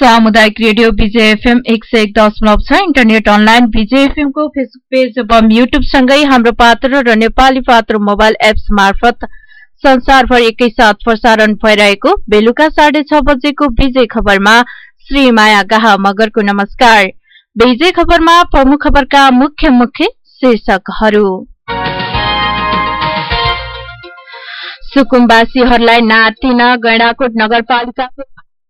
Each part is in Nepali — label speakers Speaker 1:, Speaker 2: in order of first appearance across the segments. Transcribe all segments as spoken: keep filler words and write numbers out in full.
Speaker 1: सामुदायिक रेडियो विजय एफएम एक सय एक दशमलव छ इन्टरनेट अनलाइन विजय एफएम को फेसबुक पेज एवं युट्युब सँगै हाम्रो पात्र र नेपाली पात्र मोबाइल एप्स मार्फत संसारभर एकैसाथ प्रसारण भइरहेको बेलुका साढे छ बजेको विजय खबरमा श्री माया गाहा मगरको नमस्कार। विजय खबरमा प्रमुख खबरका मुख्य मुख्य शीर्षकहरू। सुकुम्बासीहरूलाई नातिन गैंडाकोट नगरपालिकाको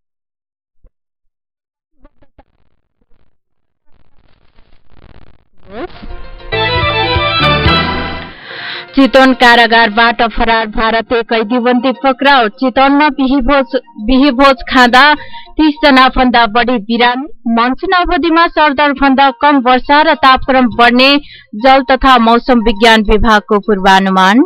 Speaker 1: चितवन कारागारबाट फरार भारतीय कैदीबन्दी पक्राउ। चितवनमा बिहीभोज बिहीभोज खाँदा तीस जना भन्दा बढी बिरामी। मनसुन अवधिमा सरदर भन्दा कम वर्षा र तापक्रम बढ्ने जल तथा मौसम विज्ञान विभागको पूर्वानुमान।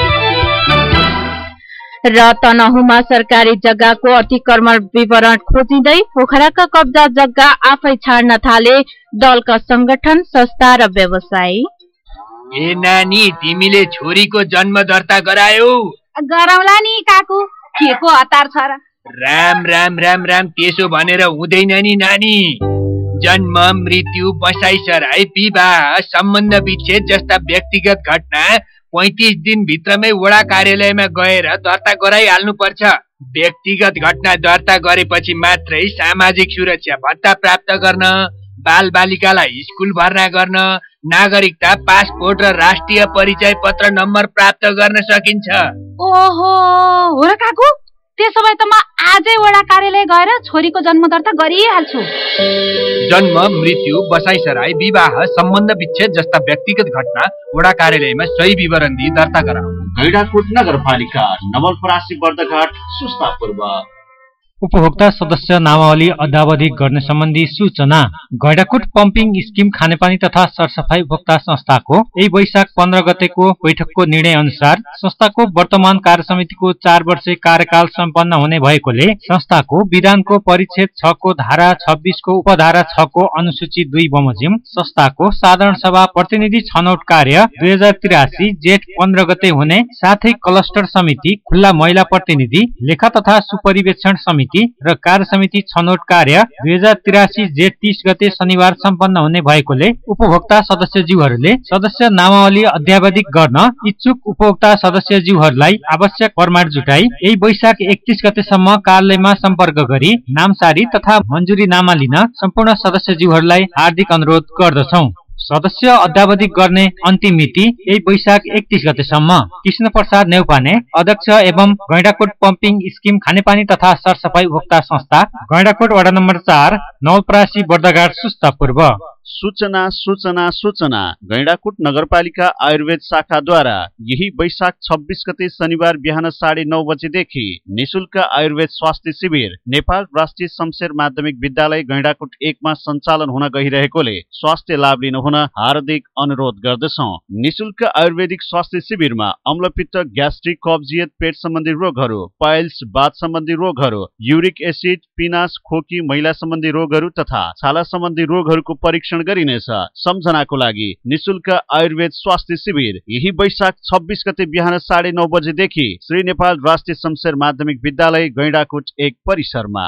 Speaker 1: र तनहुमा सरकारी जग्गाको अतिक्रमण विवरण खोजिँदै पोखराका कब्जा जग्गा आफै छाड्न थाले दलका संगठन संस्था र व्यवसायी।
Speaker 2: ए नानी, तिमीले छोरीको जन्म दर्ता गरायौ?
Speaker 3: गराउला नि काकु, के को हतार छ र?
Speaker 2: राम राम राम राम, त्यसो भनेर हुँदैन नि नानी। जन्म, मृत्यु, बसाइसराई, विवाह, सम्बन्ध विच्छेद जस्ता व्यक्तिगत घटना पैंतीस दिन भित्रमै वडा कार्यालयमा गएर दर्ता गराइहाल्नु पर्छ। व्यक्तिगत घटना दर्ता गरेपछि मात्रै सामाजिक सुरक्षा भत्ता प्राप्त गर्न, बाल बालिकालाई स्कुल भर्ना गर्न, नागरिकता, पासपोर्ट र राष्ट्रिय परिचय पत्र नम्बर प्राप्त गर्न सकिन्छ।
Speaker 3: ओहो, हो र काकु, त्यसो भए त म आजै वडा कार्यालय गएर छोरीको जन्म दर्ता गरिहाल्छु।
Speaker 2: जन्म, मृत्यु, बसाइसराई, विवाह, सम्बन्ध विच्छेद जस्ता व्यक्तिगत घटना वडा कार्यालयमा सही विवरण दिई दर्ता गराउनु।
Speaker 4: गैंडाकोट नगरपालिका, नवलपरासी, बर्दघाट, सुस्ता पूर्व।
Speaker 5: उपभोक्ता सदस्य नामावली अद्यावधि गर्ने सम्बन्धी सूचना। गैंडाकोट पम्पिङ स्किम खानेपानी तथा सरसफाई उपभोक्ता संस्थाको यही वैशाख पन्ध्र गतेको बैठकको निर्णय अनुसार संस्थाको वर्तमान कार्य समितिको चार वर्षे कार्यकाल सम्पन्न हुने भएकोले संस्थाको विधानको परिच्छेद छ को धारा छब्बीस को उपधारा छ को अनुसूची दुई बमोजिम संस्थाको साधारण सभा प्रतिनिधि छनौट कार्य दुई हजार तिरासी जेठ पन्ध्र गते हुने साथै क्लस्टर समिति, खुल्ला महिला प्रतिनिधि, लेखा तथा सुपरिवेक्षण समिति र कार्य समिति छनौट कार्य दुई हजार तिरासी जेठ तीस गते शनिबार सम्पन्न हुने भएकोले उपभोक्ता सदस्यज्यूहरूले सदस्य नामावली अद्यावधिक गर्न इच्छुक उपभोक्ता सदस्यज्यूहरूलाई आवश्यक प्रमाण जुटाई यही वैशाख एकतीस गतेसम्म कार्यालयमा सम्पर्क गरी नामसारी तथा मन्जुरी नामा लिन सम्पूर्ण सदस्यज्यूहरूलाई हार्दिक अनुरोध गर्दछौं। सदस्य अद्यावधिक गर्ने अन्तिम मिति यही वैशाख एकतीस गतेसम्म। कृष्ण प्रसाद नेउपाने, अध्यक्ष एवं गैंडाकोट पम्पिङ स्किम खानेपानी तथा सरसफाई उपभोक्ता संस्था, गैंडाकोट वडा नम्बर चार, नवलपरासी, बर्दघाट, सुस्ता पूर्व।
Speaker 4: सूचना सूचना सूचना। गैंडाकोट नगरपालिका आयुर्वेद शाखाद्वारा यही वैशाख छब्बीस गते शनिबार बिहान साढे नौ बजेदेखि निशुल्क आयुर्वेद स्वास्थ्य शिविर नेपाल राष्ट्रिय शमशेर माध्यमिक विद्यालय गैंडाकोट एकमा सञ्चालन हुन गइरहेकोले स्वास्थ्य लाभ लिन हुन हार्दिक अनुरोध गर्दछौं। निशुल्क आयुर्वेदिक स्वास्थ्य शिविरमा अम्लपित्त, ग्यास्ट्रिक, कब्जियत, पेट सम्बन्धी रोगहरू, पाइल्स, वात सम्बन्धी रोगहरू, युरिक एसिड, पिनास, खोकी, महिला सम्बन्धी रोगहरू तथा छाला सम्बन्धी रोगहरूको परीक्षण गरिनेछ। सम्झनाको लागि निशुल्क आयुर्वेद स्वास्थ्य शिविर यही वैशाख छब्बीस गते बिहान साढे नौ बजेदेखि श्री नेपाल राष्ट्रिय शमशेर माध्यमिक विद्यालय गैंडाकोट एक परिसरमा।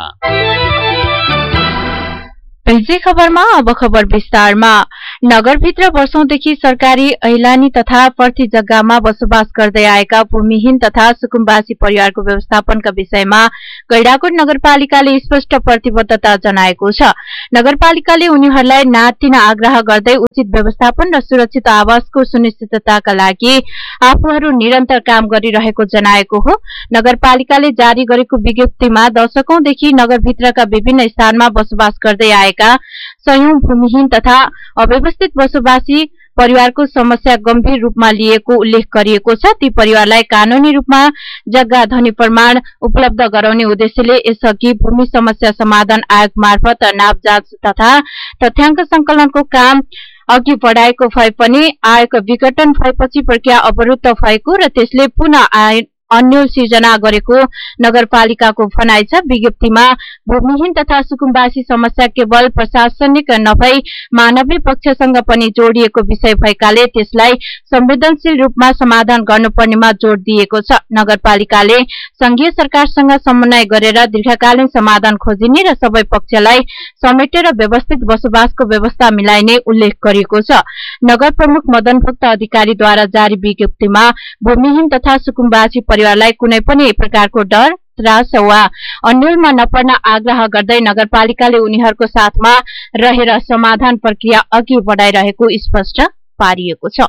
Speaker 1: विजय खबरमा अब खबर विस्तारमा। नगरभित्र वर्षौंदेखि सरकारी ऐलानी तथा प्रति जग्गामा बसोबास गर्दै आएका भूमिहीन तथा सुकुम्बासी परिवारको व्यवस्थापनका विषयमा गैंडाकोट नगरपालिकाले स्पष्ट प्रतिबद्धता जनाएको छ। नगरपालिकाले उनीहरूलाई नातिन आग्रह गर्दै उचित व्यवस्थापन र सुरक्षित आवासको सुनिश्चितताका लागि आफूहरू निरन्तर काम गरिरहेको जनाएको हो। नगरपालिकाले जारी गरेको विज्ञप्तिमा दशकौंदेखि नगरभित्रका विभिन्न स्थानमा बसोबास गर्दै आएका सयौं भूमिहीन तथा अव्यवस्थित बसोबासी परिवारको समस्या गम्भीर रूपमा लिएको उल्लेख गरिएको छ। ती परिवारलाई कानूनी रूपमा जग्गा धनी प्रमाण उपलब्ध गराउने उद्देश्यले यसअघि भूमि समस्या समाधान आयोग मार्फत नाप जाँच तथा तथ्याङ्क संकलनको काम अघि बढाएको भए पनि आयोग विघटन भएपछि प्रक्रिया अवरुद्ध भएको र त्यसले पुनः अन्यल सिर्जना गरेको नगरपालिकाको भनाइ छ। विज्ञप्तिमा भूमिहीन तथा सुकुम्बासी समस्या केवल प्रशासनिक नभई मानवीय पक्षसँग पनि जोडिएको विषय भएकाले त्यसलाई संवेदनशील रूपमा समाधान गर्नुपर्नेमा जोड़ दिएको छ। नगरपालिकाले संघीय सरकारसँग समन्वय गरेर दीर्घकालीन समाधान खोजिने र सबै पक्षलाई समेटेर व्यवस्थित बसोबासको व्यवस्था मिलाइने उल्लेख गरिएको छ। नगर प्रमुख मदन भक्त अधिकारीद्वारा जारी विज्ञप्तिमा भूमिहीन तथा सुकुम्बासी परिवारलाई कुनै पनि प्रकारको डर त्रास वा अन्यलमा नपर्न आग्रह गर्दै नगरपालिकाले उनीहरूको साथमा रहेर समाधान प्रक्रिया अघि बढाइरहेको स्पष्ट पारिएको छ।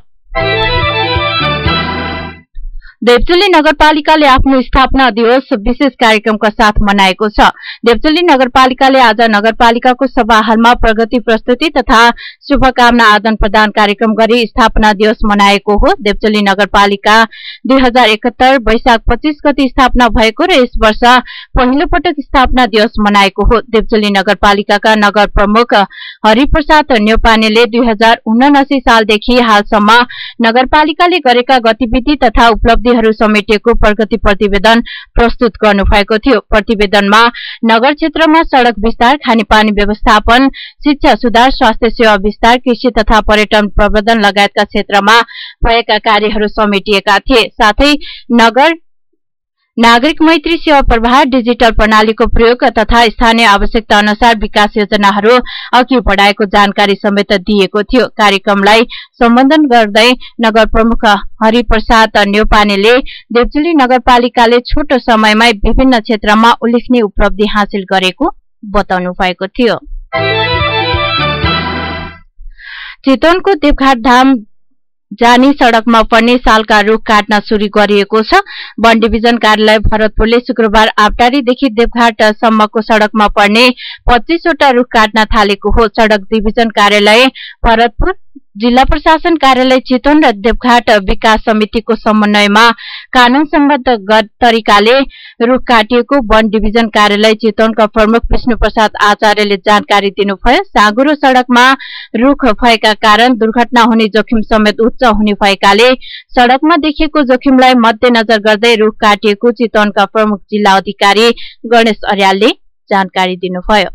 Speaker 1: देवचुली नगरपालिकाले आफ्नो स्थापना दिवस विशेष कार्यक्रमका साथ मनाएको छ। देवचुली नगरपालिकाले आज नगरपालिकाको सभा हालमा प्रगति प्रस्तुति तथा शुभकामना आदान प्रदान कार्यक्रम गरी स्थापना दिवस मनाएको हो। देवचुली नगरपालिका दुई हजार एकहत्तर वैशाख पच्चीस गते स्थापना भएको र यस वर्ष पहिलो पटक स्थापना दिवस मनाएको हो। देवचुली नगरपालिकाका नगर प्रमुख हरिप्रसाद न्यौपानेले दुई हजार उनासी सालदेखि हालसम्म नगरपालिकाले गरेका गतिविधि तथा उपलब्धि समेटिएको प्रगति प्रतिवेदन प्रस्तुत गर्नुभएको थियो। प्रतिवेदनमा नगर क्षेत्रमा सड़क विस्तार, खानेपानी व्यवस्थापन, शिक्षा सुधार, स्वास्थ्य सेवा विस्तार, कृषि तथा पर्यटन प्रवर्धन लगायतका क्षेत्रमा भएका कार्यहरू समेटिएका थिए। साथै नगर नागरिक मैत्री सेवा प्रवाह, डिजिटल प्रणालीको प्रयोग तथा स्थानीय आवश्यकता अनुसार विकास योजनाहरू अघि बढाएको जानकारी समेत दिएको थियो। कार्यक्रमलाई सम्बोधन गर्दै नगर प्रमुख हरिप्रसाद न्यौपानेले देवचुली नगरपालिकाले छोटो समयमै विभिन्न क्षेत्रमा उल्लेखनीय उपलब्धि हासिल गरेको बताउनु भएको थियो। चितवनको देवघाट धाम जानी सड़कमा पर्ने सालका रूख काट्न शुरू गरिएको छ। वन डिभिजन कार्यालय भरतपुरले शुक्रबार आबटारीदेखि देवघाटसम्मको सड़कमा पर्ने पच्चीसवटा रूख काट्न थालेको हो। सड़क डिभिजन कार्यालय भरतपुर, जिल्ला प्रशासन कार्यालय चितवन र देवघाट विकास समितिको समन्वयमा कानून सम्बद्ध तरिकाले रूख काटिएको वन डिभिजन कार्यालय चितवनका प्रमुख विष्णु प्रसाद आचार्यले जानकारी दिनुभयो। साँगुरो सड़कमा रूख भएका कारण दुर्घटना हुने जोखिम समेत उच्च हुने भएकाले सड़कमा देखिएको जोखिमलाई मध्यनजर गर्दै रूख काटिएको चितवनका प्रमुख जिल्ला अधिकारी गणेश अर्यालले जानकारी दिनुभयो।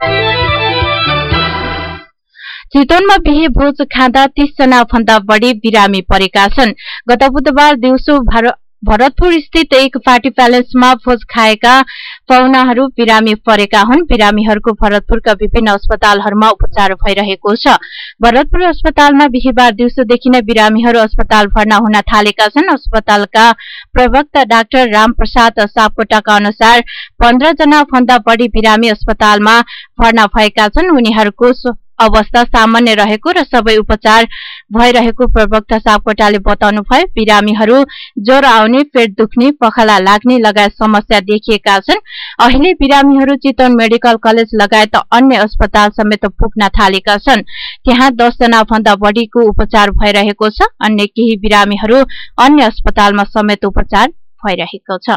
Speaker 1: चितवनमा बिहे भोज खाँदा तीस जना भन्दा बढ़ी बिरामी परेका छन्। गत बुधबार दिउँसो भरतपुर स्थित एक पार्टी प्यालेसमा भोज खाएका पाहुनाहरू बिरामी परेका हुन्। बिरामीहरूको भरतपुरका विभिन्न अस्पतालहरूमा उपचार भइरहेको छ। भरतपुर अस्पतालमा बिहिबार दिउँसोदेखि नै बिरामीहरू अस्पताल भर्ना हुन थालेका छन्। अस्पतालका प्रवक्ता डाक्टर रामप्रसाद सापकोटाका अनुसार पन्ध्र जना भन्दा बढ़ी बिरामी अस्पतालमा भर्ना भएका छन्। उनीहरूको अवस्था सामान्य रहेको र सबै उपचार भइरहेको प्रवक्ता सापकोटाले बताउनुभयो। बिरामीहरू ज्वरो आउने, पेट दुख्ने, पखाला लाग्ने लगायत समस्या देखिएका छन्। अहिले बिरामीहरू चितवन मेडिकल कलेज लगायत अन्य अस्पताल समेत पुग्न थालेका छन्। त्यहाँ दस जना भन्दा बढ़ीको उपचार भइरहेको छ। अन्य केही बिरामीहरू अन्य अस्पतालमा समेत उपचार भइरहेको छ।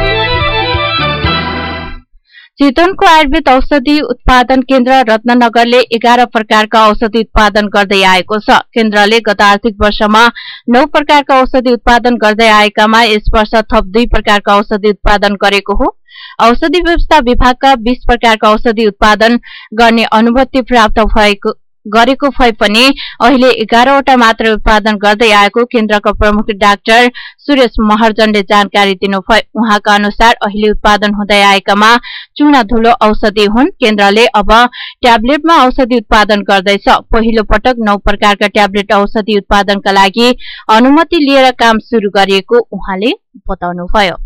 Speaker 1: चितवनको आयुर्वेद औषधि उत्पादन केन्द्र रत्ननगरले एघार प्रकारका औषधि उत्पादन गर्दै आएको छ। केन्द्रले गत आर्थिक वर्षमा नौ प्रकारका औषधि उत्पादन गर्दै आएकामा यस वर्ष थप दुई प्रकारका औषधि उत्पादन गरेको हो। औषधि व्यवस्था विभागका बीस प्रकारका औषधि उत्पादन गर्ने अनुमति प्राप्त भएको गरेको भए पनि अहिले एघारवटा मात्र उत्पादन गर्दै आएको केन्द्रका प्रमुख डाक्टर सुरेश महर्जनले जानकारी दिनुभयो। उहाँका अनुसार अहिले उत्पादन हुँदै आएकामा चूना धुलो औषधि हुन्। केन्द्रले अब ट्याब्लेटमा औषधि उत्पादन गर्दैछ। पहिलो पटक नौ प्रकारका ट्याब्लेट औषधि उत्पादनका लागि अनुमति लिएर काम शुरू गरिएको उहाँले बताउनुभयो।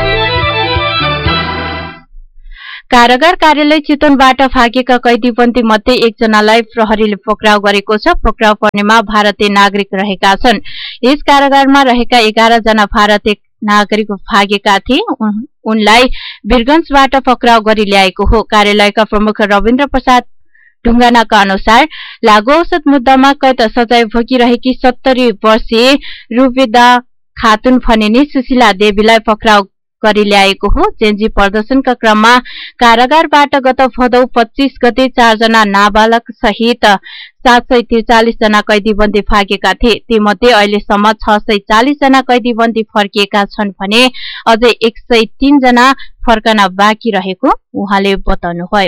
Speaker 1: कारागार कार्यालय चितवनबाट भागेका कैदीबन्दी मध्ये एकजनालाई प्रहरीले पक्राउ गरेको छ। पक्राउ पर्नेमा भारतीय नागरिक रहेका छन्। यस कारागारमा रहेका एघार जना भारतीय नागरिक भागेका थिए। उनलाई वीरगंजबाट पक्राउ गरी ल्याएको हो। कार्यालयका प्रमुख रविन्द्र प्रसाद ढुङ्गानाका अनुसार लागू औषध मुद्दामा कैद सजाय भोगिरहेकी सत्तरी वर्षीय रूबेदा खातुन भनिने सुशीला देवीलाई पक्राउ गरी ल्याएको हो। जेन्जी प्रदर्शनका क्रममा कारागारबाट गत भदौ पच्चीस गते चारजना नाबालक सहित सात सय त्रिचालिस जना कैदीबन्दी भागेका थिए। तीमध्ये अहिलेसम्म छ सय चालिस जना कैदीबन्दी फर्किएका छन् भने अझै एक सय तीन जना फर्कन बाँकी रहेको उहाँले बताउनुभयो।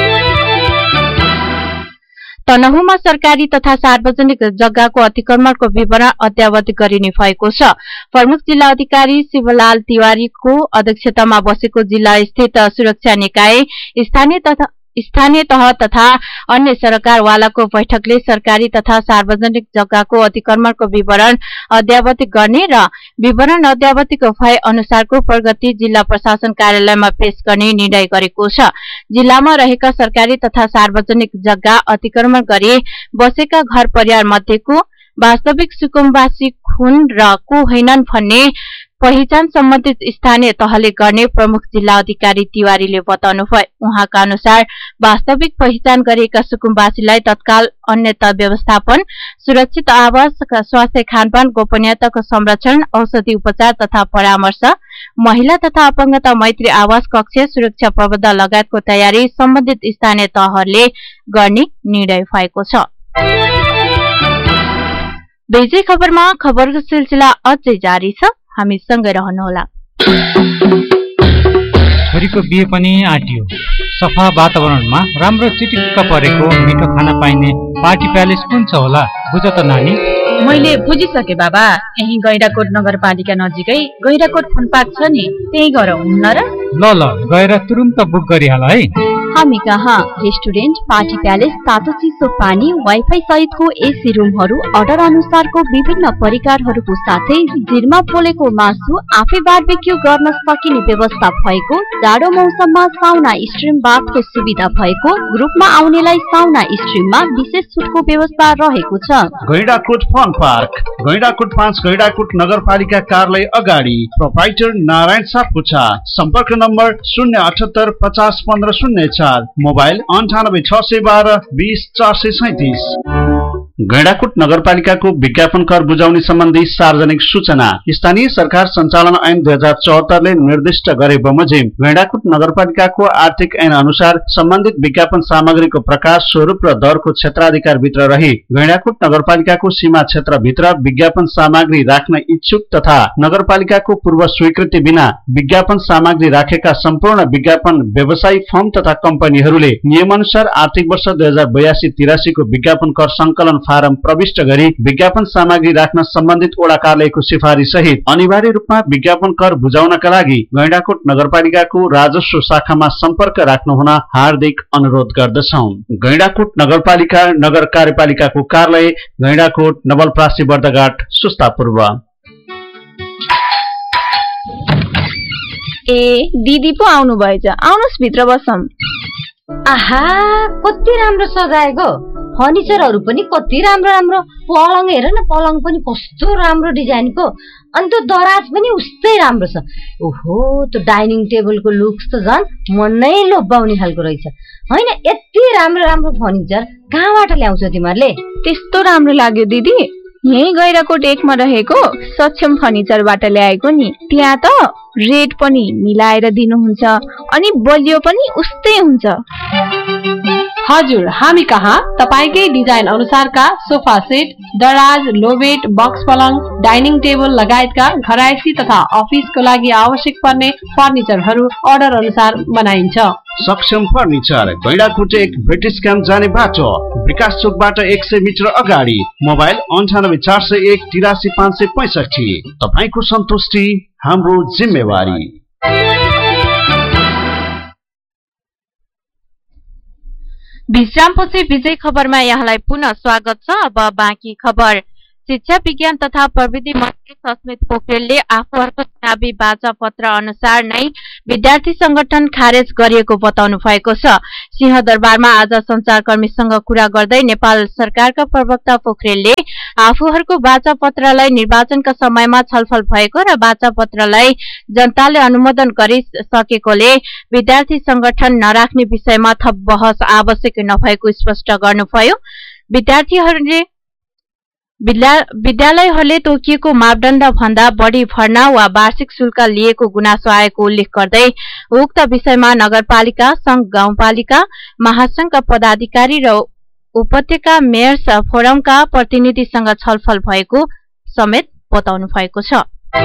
Speaker 1: तनहुँमा सरकारी तथा सार्वजनिक जग्गाको अतिक्रमणको विवरण अद्यावधि गरिने भएको छ। प्रमुख जिल्ला अधिकारी शिवलाल तिवारीको अध्यक्षतामा बसेको जिल्ला स्थित सुरक्षा निकाय स्थानीय तथा स्थानीय तह तथा अन्य सरकारवालाको बैठकले सरकारी तथा सार्वजनिक जग्गाको अतिक्रमणको विवरण अद्यावधि गर्ने र विवरण अद्यावधिक भए अनुसारको प्रगति जिल्ला प्रशासन कार्यालयमा पेश गर्ने निर्णय गरेको छ। जिल्लामा रहेका सरकारी तथा सार्वजनिक जग्गा अतिक्रमण गरी बसेका घर परिवार मध्येको वास्तविक सुकुम्बासी खुन र को होइनन् भन्ने पहिचान सम्बन्धित स्थानीय तहले गर्ने प्रमुख जिल्ला अधिकारी तिवारीले बताउनुभयो। उहाँका अनुसार वास्तविक पहिचान गरिएका सुकुम्बासीलाई तत्काल अन्यता व्यवस्थापन, सुरक्षित आवास, स्वास्थ्य, खानपान, गोपनीयताको संरक्षण, औषधि उपचार तथा परामर्श, महिला तथा अपंगता मैत्री आवास कक्ष, सुरक्षा प्रबन्ध लगायतको तयारी सम्बन्धित स्थानीय तहले गर्ने निर्णय भएको छ। बेजे खबरमा खबरको सिलसिला अझै जारी छ, हामी सँगै रहनुहोला।
Speaker 5: छोरीको बिहे पनि आँटियो। सफा वातावरणमा राम्रो चिटिक्क परेको मिठो खाना पाइने पार्टी प्यालेस कुन छ होला बुझ त नानी?
Speaker 6: मैले बुझिसके बाबा, यही गैंडाकोट नगरपालिका नजिकै गैंडाकोट फन पार्क छ नि, त्यही गएर हुन्न र?
Speaker 5: ल ल गएर तुरुन्त बुक गरिहाल है।
Speaker 7: हामी कहाँ रेस्टुरेन्ट, पार्टी प्यालेस, तातो चिसो पानी, वाइफाई सहितको एसी रुमहरू, अर्डर अनुसारको विभिन्न परिकारहरूको साथै जिरमा पोलेको मासु, आफै बारबेक्यू गर्न सकिने व्यवस्था भएको, जाडो मौसममा साउना स्ट्रिम बाथको सुविधा भएको, ग्रुपमा आउनेलाई साउना स्ट्रिममा विशेष छुटको व्यवस्था रहेको छ।
Speaker 4: गैंडाकोट फन पार्क, गैंडाकोट पाँच, गैंडाकोट नगरपालिका कार्यालय अगाडि, प्रोप्राइटर नारायण सापकोटा। सम्पर्क नम्बर शून्य अठहत्तर पचास पन्ध्र शून्य चार, मोबाइल अन्ठानब्बे छ सय बाह्र बीस चार सय सैतिस। गैंडाकोट नगरपालिकाको विज्ञापन कर बुझाउने सम्बन्धी सार्वजनिक सूचना। स्थानीय सरकार सञ्चालन ऐन दुई हजार चौहत्तरले निर्दिष्ट गरे बमोजिम गैंडाकोट नगरपालिकाको आर्थिक ऐन अनुसार सम्बन्धित विज्ञापन सामग्रीको प्रकाश, स्वरूप र दरको क्षेत्राधिकार भित्र रही गैंडाकोट नगरपालिकाको सीमा क्षेत्र भित्र विज्ञापन सामग्री राख्न इच्छुक तथा नगरपालिकाको पूर्व स्वीकृति बिना विज्ञापन सामग्री राखेका सम्पूर्ण विज्ञापन व्यवसायी फर्म तथा कम्पनीहरूले नियमानुसार आर्थिक वर्ष दुई हजार बयासी तिरासी को विज्ञापन कर संकलन फारम प्रविष्ट गरी विज्ञापन सामग्री राख्न सम्बन्धित वडा कार्यालयको सिफारिस सहित अनिवार्य रूपमा विज्ञापन कर बुझाउनका लागि गैंडाकोट नगरपालिकाको राजस्व शाखामा सम्पर्क राख्नु हुन हार्दिक अनुरोध गर्दछौं। गैंडाकोट नगरपालिका नगर कार्यपालिकाको कार्यालय गैंडाकोट, नवलपरासी, बर्दघाट, सुस्ता पूर्व।
Speaker 6: ए दिदी पो आउनु भएछ, आउनुस् भित्र बसौं।
Speaker 7: आहा कति राम्रो सजाएको, फर्निचरहरू पनि कति राम्रो राम्रो, पलङ हेर न, पलङ पनि कस्तो राम्रो डिजाइनको, अनि त्यो दराज पनि उस्तै राम्रो छ। ओहो त्यो डाइनिङ टेबलको लुक्स त झन् मन नै लोभ्याउने खालको रहेछ हैन? यति राम्रो राम्रो फर्निचर कहाँबाट ल्याउँछौ तिमीहरूले?
Speaker 6: त्यस्तो राम्रो लाग्यो दिदी, यही गैंडाकोट एकमा रहेको सक्षम फर्निचरबाट ल्याएको नि। त्यहाँ त रेट पनि मिलाएर दिनुहुन्छ अनि बलियो पनि उस्तै हुन्छ।
Speaker 8: हजुर, हामी कहाँ तपाईकै डिजाइन अनुसारका सोफा सेट, दराज, लोबेट, बक्स पलङ, डाइनिङ टेबल लगायतका घरायसी तथा अफिसको लागि आवश्यक पर्ने फर्निचरहरू अर्डर अनुसार बनाइन्छ।
Speaker 4: सक्षम फर्निचर, गैंडाकोट एक, ब्रिटिश क्याम्प जाने बाटो, विकास चोकबाट एक सय मिटर अगाडि। मोबाइल अन्ठानब्बे चार सय एक तिरासी पाँच सय पैंसठी। तपाईको सन्तुष्टि हाम्रो जिम्मेवारी।
Speaker 1: विश्रामपछि विजय खबरमा यहाँलाई पुनः स्वागत छ। अब बाँकी खबर। शिक्षा विज्ञान तथा प्रविधि मन्त्री सस्मित पोखरेलले आफूहरूको चुनावी बाचा पत्र अनुसार नै विद्यार्थी संगठन खारेज गरिएको बताउनु भएको छ। सिंहदरबारमा आज संचारकर्मीसँग कुरा गर्दै नेपाल सरकारका प्रवक्ता पोखरेलले आफूहरूको बाचा पत्रलाई निर्वाचनका समयमा छलफल भएको र बाचा पत्रलाई जनताले अनुमोदन गरिसकेकोले विद्यार्थी संगठन नराख्ने विषयमा थप बहस आवश्यक नभएको स्पष्ट गर्नुभयो। विद्यार्थीहरूले विद्यालयहरूले तोकिएको मापदण्ड भन्दा बढी भर्ना वा वार्षिक शुल्क लिएको गुनासो आएको उल्लेख गर्दै उक्त विषयमा नगरपालिका संघ गाउँपालिका महासंघका पदाधिकारी र उपत्यका मेयर्स फोरमका प्रतिनिधिसँग छलफल भएको समेत बताउनु भएको छ।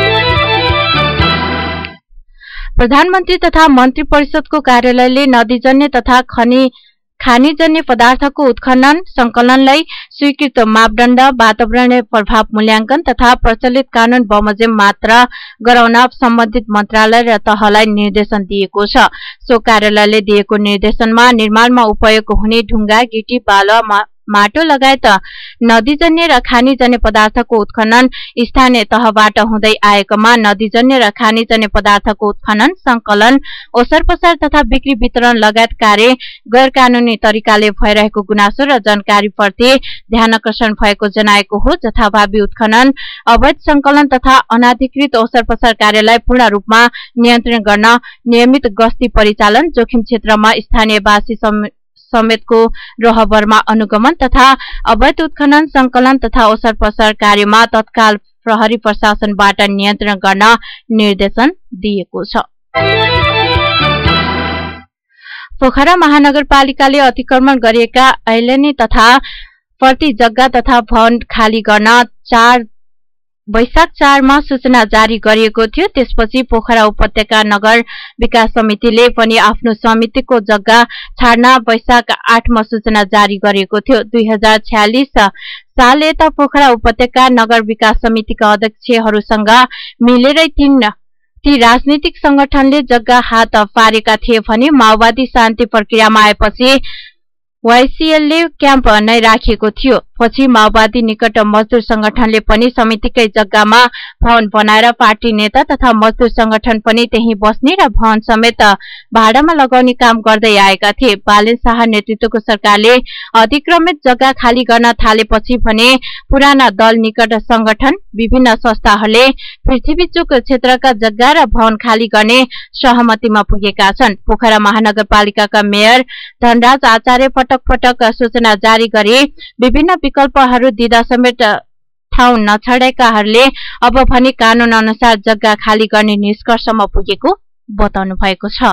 Speaker 1: प्रधानमन्त्री तथा मन्त्री परिषदको कार्यालयले नदीजन्य तथा खनि खानीजन्य पदार्थको उत्खनन संकलनलाई स्वीकृत मापदण्ड वातावरणीय प्रभाव मूल्याङ्कन तथा प्रचलित कानून बमोजिम मात्र गराउन सम्बन्धित मन्त्रालय र तहलाई निर्देशन दिएको छ। सो कार्यालयले दिएको निर्देशनमा निर्माणमा उपयोग हुने ढुङ्गा गिटी बालुवा माटो लगायत नदीजन्य र खानीजन्य पदार्थको उत्खनन स्थानीय तहबाट हुँदै आएकोमा नदीजन्य र खानीजन्य पदार्थको उत्खनन संकलन ओसार पसार तथा बिक्री वितरण लगायत कार्य गैर कानूनी तरिकाले भइरहेको गुनासो र जानकारीप्रति ध्यानकर्षण भएको जनाएको हो। जथाभावी उत्खनन अवैध संकलन तथा अनाधिकृत ओसार पसार कार्यलाई पूर्ण रूपमा नियन्त्रण गर्न नियमित गस्ती परिचालन जोखिम क्षेत्रमा स्थानीयवासी समेतको रहबरमा अनुगमन तथा अवैध उत्खनन संकलन तथा ओसार पसार कार्यमा तत्काल प्रहरी प्रशासनबाट नियन्त्रण गर्न निर्देशन दिएको छ। पोखरा महानगरपालिकाले अतिक्रमण गरिएका ऐलेनी तथा फर्ती जग्गा तथा भवन खाली गर्न चार वैशाख चारमा सूचना जारी गरिएको थियो। त्यसपछि पोखरा उपत्यका नगर विकास समितिले पनि आफ्नो समितिको जग्गा छाड्न वैशाख आठमा सूचना जारी गरेको थियो। दुई हजार छ्यालिस साल यता पोखरा उपत्यका नगर विकास समितिका अध्यक्षहरूसँग मिलेरै तीन ती राजनीतिक संगठनले जग्गा हात पारेका थिए भने माओवादी शान्ति प्रक्रियामा आएपछि वाइसीएलले क्याम्प नै राखिएको थियो। पछि माओवादी निकट मजदुर संगठनले पनि समितिकै जग्गामा भवन बनाएर पार्टी नेता तथा मजदुर संगठन पनि त्यही बस्ने र भवन समेत भाडामा लगाउने काम गर्दै आएका थिए। बालेन शाह नेतृत्वको सरकारले अतिक्रमित जग्गा खाली गर्न थालेपछि भने पुराना दल निकट संगठन विभिन्न संस्थाहरूले पृथ्वीचुक क्षेत्रका जग्गा र भवन खाली गर्ने सहमतिमा पुगेका छन्। पोखरा महानगरपालिकाका मेयर धनराज आचार्य पटक पटक सूचना जारी गरी विभिन्न विकल्पहरू दिँदा समेत ठाउँ नछाडेकाहरूले अब भने कानून अनुसार जग्गा खाली गर्ने निष्कर्षमा पुगेको बताउनु भएको छ।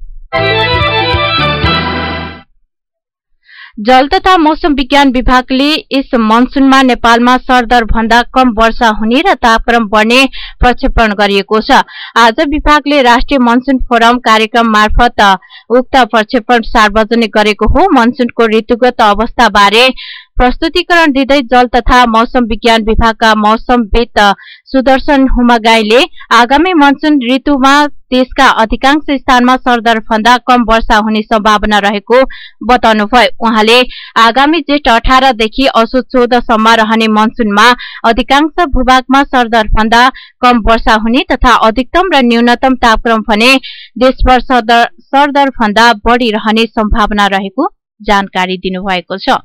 Speaker 1: जल तथा मौसम विज्ञान विभागले यस मनसुनमा नेपालमा सरदर भन्दा कम वर्षा हुने र तापक्रम बढ्ने प्रक्षेपण गरिएको छ। आज विभागले राष्ट्रिय मनसुन फोरम कार्यक्रम मार्फत उक्त प्रक्षेपण सार्वजनिक गरेको हो। मनसुनको ऋतुगत अवस्था बारे प्रस्तुतिकरण दिँदै जल तथा मौसम विज्ञान विभागका मौसमविद सुदर्शन हुमागाईले आगामी मनसुन ऋतुमा देशका अधिकांश स्थानमा सरदर भन्दा कम वर्षा हुने सम्भावना रहेको बताउनुभयो। उहाँले आगामी जेठ अठार देखि असोज चौध सम्म रहने मनसुनमा अधिकांश भूभागमा सरदर भन्दा कम वर्षा हुने तथा अधिकतम र न्यूनतम तापक्रम भने देशभर सरदर सरदर भन्दा बढ़ी रहने सम्भावना रहेको जानकारी दिनुभएको छ।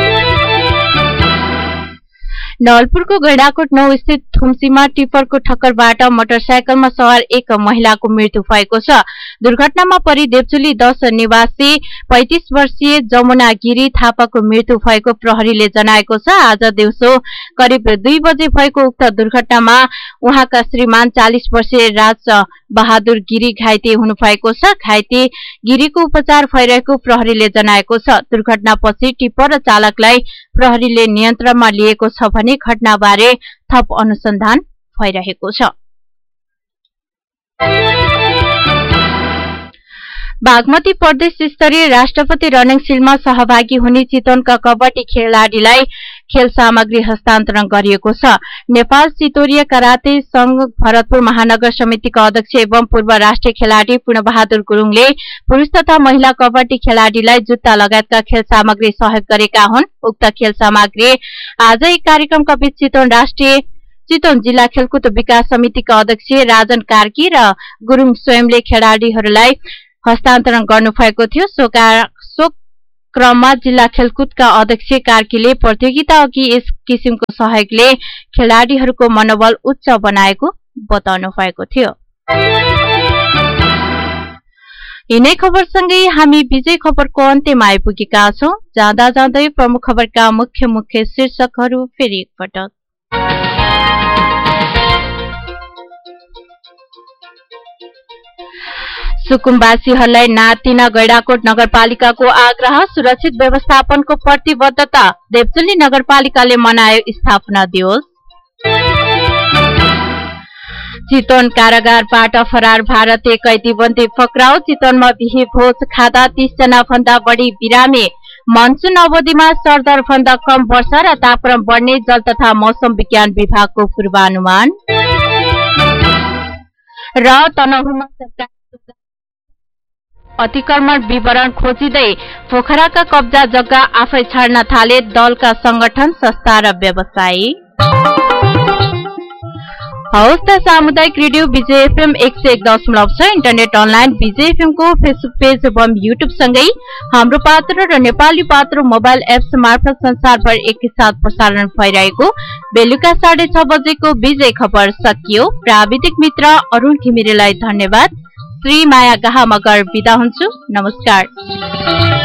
Speaker 1: नवलपुरको गैंडाकोट नौ स्थित थुम्सीमा टिप्परको ठक्करबाट मोटरसाइकलमा सवार एक महिलाको मृत्यु भएको छ। दुर्घटनामा परि देवचुली दश निवासी पैंतीस वर्षीय जमुना गिरी थापाको मृत्यु भएको प्रहरीले जनाएको छ। आज दिउँसो करिब दुई बजे भएको उक्त दुर्घटनामा उहाँका श्रीमान चालीस वर्षीय राज बहादुर गिरी घाइते हुनु भएको छ। घाइते गिरीको उपचार भइरहेको प्रहरीले जनाएको छ। दुर्घटनापछि टिप्पर र चालकलाई प्रहरीले नियन्त्रणमा लिएको छ भने घटनाबारे थप अनुसन्धान भइरहेको छ। बागमती प्रदेश स्तरीय राष्ट्रपति रनिङ सिलमा सहभागी हुने चितवनका कबड्डी खेलाड़ीलाई खेल सामग्री हस्तान्तरण गरिएको छ। नेपाल चितोरिया कराते संघ भरतपुर महानगर समितिका अध्यक्ष एवं पूर्व राष्ट्रिय खेलाड़ी पूर्णबहादुर गुरुङले पुरुष तथा महिला कबड्डी खेलाड़ीलाई जुत्ता लगायतका खेल सामग्री सहयोग गरेका हुन्। उक्त खेल सामग्री आज एक कार्यक्रमका बीच चितवन राष्ट्रिय चितवन जिल्ला खेलकुद विकास समितिका अध्यक्ष राजन कार्की र गुरुङ स्वयंले खेलाड़ीहरूलाई हस्तान्तरण गर्नुभएको थियो। सो क्रममा जिल्ला खेलकुदका अध्यक्ष कार्कीले प्रतियोगिता अघि यस किसिमको सहयोगले खेलाड़ीहरूको मनोबल उच्च बनाएको बताउनु भएको थियो। यिनै खबरसँगै हामी विजय खबरको अन्त्यमा आइपुगेका छौं। जाँदा जाँदै प्रमुख खबरका मुख्य मुख्य शीर्षकहरू फेरि एकपटक। सुकुम्बासीहरूलाई नातिन गैंडाकोट नगरपालिकाको आग्रह, सुरक्षित व्यवस्थापनको प्रतिबद्धता। देवचुली नगरपालिकाले मनायो स्थापना दिवस। चितवन कारागारबाट फरार भारतीय कैदीबन्दी पक्राउ। चितवनमा बिही भोज खाँदा तीस जना भन्दा बढी बिरामी। मनसुन अवधिमा सरदर भन्दा कम वर्षा र तापक्रम बढ्ने जल तथा मौसम विज्ञान विभागको पूर्वानुमान। र तनहुमा अतिक्रमण विवरण खोजिँदै पोखराका कब्जा जग्गा आफै छाड्न थाले दलका संगठन, संस्था र व्यवसायी। हवस् त सामुदायिक रेडियो विजय एफएम एक सय एक दशमलव छ इन्टरनेट अनलाइन विजय एफएम को फेसबुक पेज एवं युट्युब सँगै हाम्रो पात्र र नेपाली पात्र मोबाइल एप्स मार्फत संसारभर एकैसाथ प्रसारण भइरहेको बेलुका साढे छ बजेको विजय खबर सकियो। प्राविधिक मित्र अरुण घिमिरेलाई धन्यवाद। श्री माया गाहा मगर बिदा हुन्छु। नमस्कार।